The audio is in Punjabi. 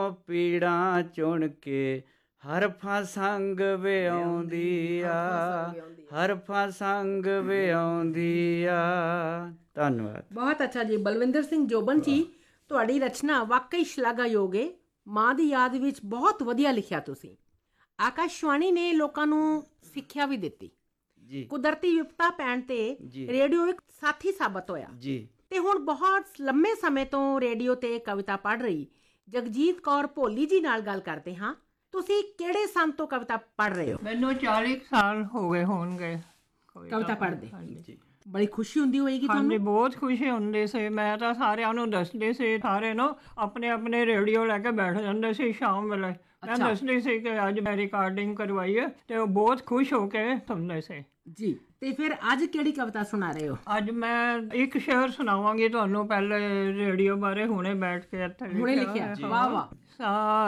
ਪੀੜਾਂ ਚੁਣ ਕੇ ਹਰਫਾਂ ਸੰਗ ਵਿਆਉਂਦੀ ਆ, ਹਰਫਾਂ ਸੰਗ ਵਿਆਉਂਦੀ ਆ। ਧੰਨਵਾਦ। ਬਹੁਤ ਅੱਛਾ ਜੀ। ਬਲਵਿੰਦਰ ਸਿੰਘ ਜੋਬਨ ਜੀ, ਤੁਹਾਡੀ ਰਚਨਾ ਵਾਕਈ ਸ਼ਲਾਘਾਯੋਗ ਹੈ। ਮਾਂ ਦੀ ਯਾਦ ਵਿੱਚ ਬਹੁਤ ਵਧੀਆ ਲਿਖਿਆ ਤੁਸੀਂ। ਆਕਾਸ਼ਵਾਣੀ ਨੇ ਲੋਕਾਂ ਨੂੰ ਸਿੱਖਿਆ ਵੀ ਦਿੱਤੀ ਜੀ। ਕੁਦਰਤੀ ਵਿਪਤਾ ਪੈਣ ਤੇ ਰੇਡੀਓ ਇੱਕ ਸਾਥੀ ਸਾਬਤ ਹੋਇਆ ਜੀ। ਤੇ ਹੁਣ ਬਹੁਤ ਲੰਮੇ ਸਮੇਂ ਤੋਂ ਰੇਡੀਓ ਤੇ ਕਵਿਤਾ ਪੜ੍ਹ ਰਹੀ ਜਗਜੀਤ ਕੌਰ ਭੋਲੀ ਜੀ ਨਾਲ ਗੱਲ ਕਰਦੇ ਹਾਂ। ਤੁਸੀਂ ਕਿਹੜੇ ਸੰਨ ਤੋਂ ਕਵਿਤਾ ਪੜ੍ਹ ਰਹੇ ਹੋ? ਮੈਨੂੰ 40 ਸਾਲ ਹੋ ਗਏ ਹੋਣਗੇ ਕਵਿਤਾ ਪੜ੍ਹਦੇ। ਬੜੀ ਖੁਸ਼ੀ ਹੁੰਦੀ ਹੋਏਗੀ ਤੁਹਾਨੂੰ? ਹਾਂਜੀ, ਬਹੁਤ ਖੁਸ਼ੀ ਹੁੰਦੀ ਸੀ। ਮੈਂ ਤਾਂ ਸਾਰਿਆਂ ਨੂੰ ਦੱਸਦੀ ਸੀ, ਸਾਰੇ ਨੂੰ ਆਪਣੇ ਆਪਣੇ ਰੇਡੀਓ ਲੈ ਕੇ ਬੈਠ ਜਾਂਦੇ ਸੀ ਸ਼ਾਮ ਵੇਲੇ। ਮੈਂ ਦੱਸਦੀ ਸੀ ਕਿ ਅੱਜ ਮੈਂ ਰਿਕਾਰਡਿੰਗ ਕਰਵਾਈ ਹੈ ਤੇ ਉਹ ਬਹੁਤ ਖੁਸ਼ ਹੋ ਕੇ ਸੁਣਦੇ ਸੀ ਜੀ। ਤੇ ਫਿਰ ਅੱਜ ਕਿਹੜੀ ਕਵਿਤਾ ਸੁਣਾ ਰਹੇ ਹੋ? ਅੱਜ ਮੈਂ ਇੱਕ ਸ਼ੇਅਰ ਸੁਣਾਵਾਂਗੀ ਤੁਹਾਨੂੰ। ਪਹਿਲੇ ਰੇਡੀਓ ਬਾਰੇ ਹੁਣੇ ਬੈਠ ਕੇ ਇੱਥੇ ਹੁਣੇ ਲਿਖਿਆ? ਵਾਹ ਵਾਹ।